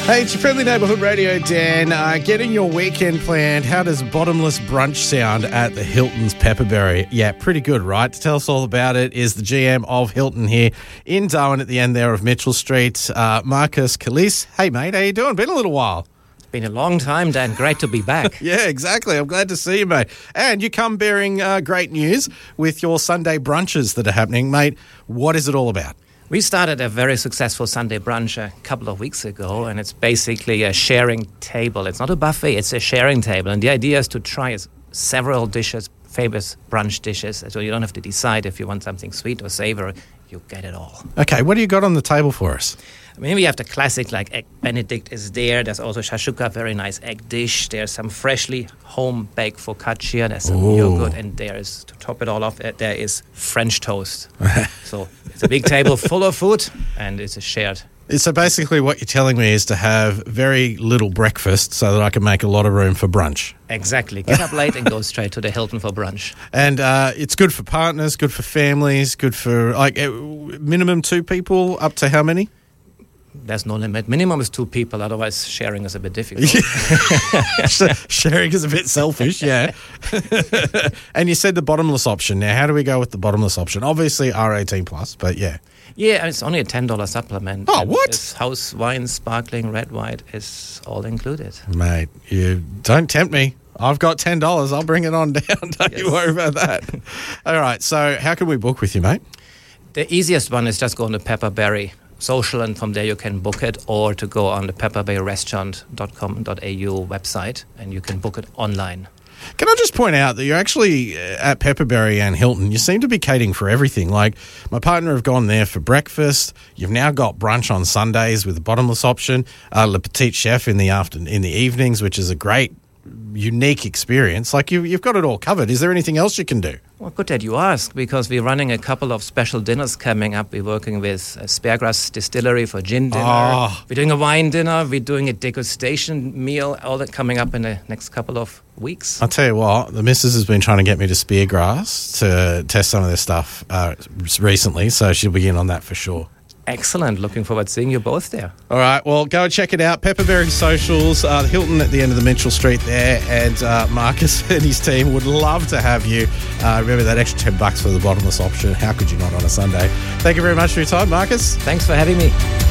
Hey, it's your friendly neighbourhood radio, Dan. Getting your weekend planned. How does bottomless brunch sound at the Hilton's Pepperberry? Yeah, pretty good, right? To tell us all about it is the GM of Hilton here in Darwin at the end there of Mitchell Street, Marcus Calise. Hey, mate, how you doing? Been a little while. It's been a long time, Dan. Great to be back. Yeah, exactly. I'm glad to see you, mate. And you come bearing great news with your Sunday brunches that are happening. Mate, what is it all about? We started a very successful Sunday brunch a couple of weeks ago, and it's basically a sharing table. It's not a buffet, it's a sharing table. And the idea is to try several dishes, famous brunch dishes, so you don't have to decide if you want something sweet or savory. You get it all. Okay, what do you got on the table for us? I mean, we have the classic, like Egg Benedict is there. There's also shashuka, very nice egg dish. There's some freshly home-baked focaccia. There's some yogurt. And there is, to top it all off, there is French toast. So it's a big table full of food, and it's a shared. So basically what you're telling me is to have very little breakfast so that I can make a lot of room for brunch. Exactly. Get up late and go straight to the Hilton for brunch. And it's good for partners, good for families, good for minimum 2 people, up to how many? There's no limit. Minimum is 2 people, otherwise sharing is a bit difficult. Sharing is a bit selfish, yeah. And you said the bottomless option. Now, how do we go with the bottomless option? Obviously R18 plus, but yeah. Yeah, and it's only a $10 supplement. Oh, what? It's house wine, sparkling, red, white is all included. Mate, you don't tempt me. I've got $10. I'll bring it on down. Don't you worry about that. All right, so how can we book with you, mate? The easiest one is just go on the Pepperberry social, and from there you can book it, or to go on the pepperberryrestaurant.com.au website, and you can book it online. Can I just point out that you're actually at Pepperberry and Hilton, you seem to be catering for everything. Like, my partner have gone there for breakfast. You've now got brunch on Sundays with the bottomless option. Le Petit Chef in the evenings, which is a great, unique experience. Like, you've got it all covered. Is there anything else you can do? Well, good that you ask, because we're running a couple of special dinners coming up. We're working with Speargrass Distillery for gin dinner. Oh. We're doing a wine dinner. We're doing a degustation meal. All that coming up in the next couple of weeks. I'll tell you what, the missus has been trying to get me to Speargrass to test some of their stuff recently, so she'll be in on that for sure. Excellent. Looking forward to seeing you both there. All right. Well, go and check it out. Pepperberry Socials, the Hilton at the end of the Mitchell Street there. And Marcus and his team would love to have you. Remember that extra $10 for the bottomless option. How could you not on a Sunday? Thank you very much for your time, Marcus. Thanks for having me.